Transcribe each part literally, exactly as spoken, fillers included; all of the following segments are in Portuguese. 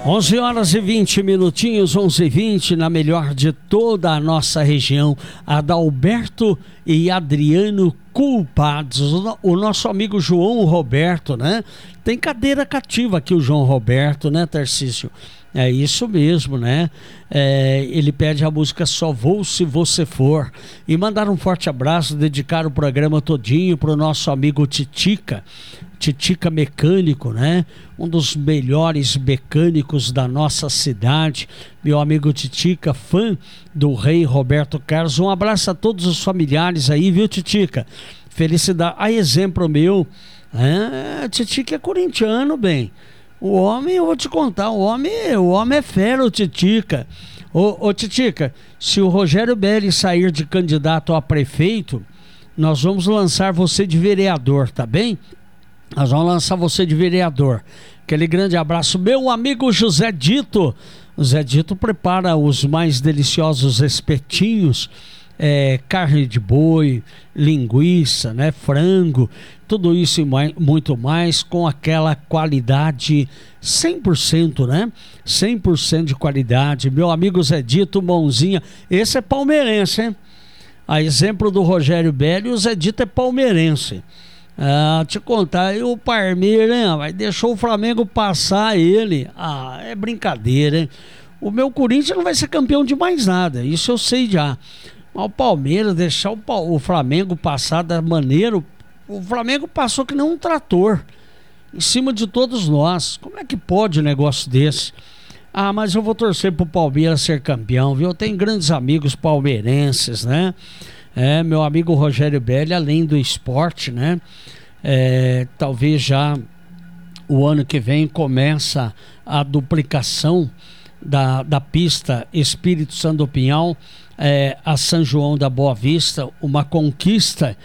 onze horas e vinte minutinhos, onze e vinte, na melhor de toda a nossa região, Adalberto e Adriano Culpados. O nosso amigo João Roberto, né? Tem cadeira cativa aqui o João Roberto, né, Tarcísio? É isso mesmo, né? É, ele pede a música Só Vou Se Você For. E mandar um forte abraço, dedicar o programa todinho pro nosso amigo Titica. Titica Mecânico, né? Um dos melhores mecânicos da nossa cidade. Meu amigo Titica, fã do rei Roberto Carlos. Um abraço a todos os familiares aí, viu, Titica? Felicidade. A exemplo meu, é, Titica é corintiano, bem. O homem, eu vou te contar, o homem, o homem é fera, o Titica. Ô, ô Titica, se o Rogério Belli sair de candidato a prefeito, nós vamos lançar você de vereador, tá bem? Nós vamos lançar você de vereador. Aquele grande abraço. Meu amigo José Dito. O Zé Dito prepara os mais deliciosos espetinhos, é, carne de boi, linguiça, né, frango, tudo isso e mais, muito mais, com aquela qualidade cem por cento, né? cem por cento de qualidade. Meu amigo Zé Dito, mãozinha. Esse é palmeirense, hein? A exemplo do Rogério Belli, o Zé Dito é palmeirense. Ah, te contar, e o Parmeira, hein, vai deixou o Flamengo passar ele. Ah, é brincadeira, hein? O meu Corinthians não vai ser campeão de mais nada, isso eu sei já. Mas o Palmeiras deixar o, o Flamengo passar da maneira, o Flamengo passou que nem um trator em cima de todos nós. Como é que pode um negócio desse? Ah, mas eu vou torcer pro Palmeiras ser campeão, viu? Eu tenho grandes amigos palmeirenses, né? É, meu amigo Rogério Belli, além do esporte, né? É, talvez já o ano que vem começa a duplicação da, da pista Espírito Santo do Pinhal é, a São João da Boa Vista, uma conquista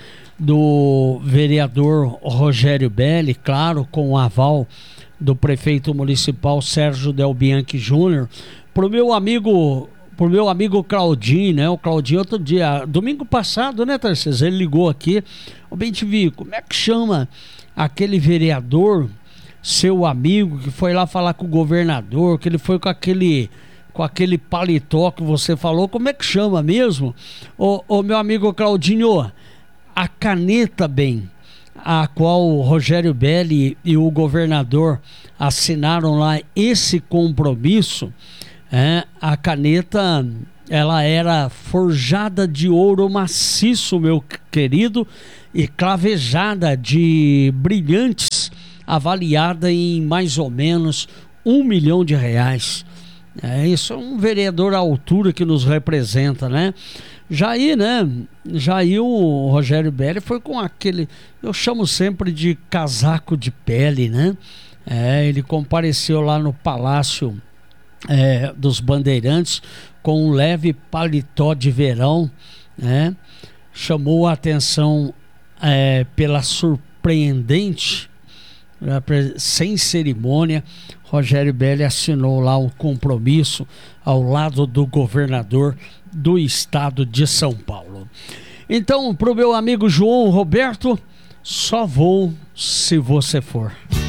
do vereador Rogério Belli, claro, com o aval do prefeito municipal Sérgio Del Bianchi Júnior, pro meu amigo pro meu amigo Claudinho, né? O Claudinho outro dia, domingo passado, né, Tarcísio? Ele ligou aqui. Ô, bem te vi, como é que chama aquele vereador, seu amigo, que foi lá falar com o governador, que ele foi com aquele, com aquele paletó que você falou, como é que chama mesmo? Ô, ô meu amigo Claudinho, a caneta, bem, a qual o Rogério Belli e o governador assinaram lá esse compromisso, é, a caneta, ela era forjada de ouro maciço, meu querido, e clavejada de brilhantes, avaliada em mais ou menos um milhão de reais. É, isso é um vereador à altura que nos representa, né? Já aí, né? Já aí o Rogério Belli foi com aquele, eu chamo sempre de casaco de pele, né? É, ele compareceu lá no Palácio É, dos Bandeirantes com um leve paletó de verão, né? Chamou a atenção é, pela surpreendente, né, sem cerimônia. Rogério Belli assinou lá um compromisso ao lado do governador do estado de São Paulo. Então, pro meu amigo João Roberto, só vou se você for.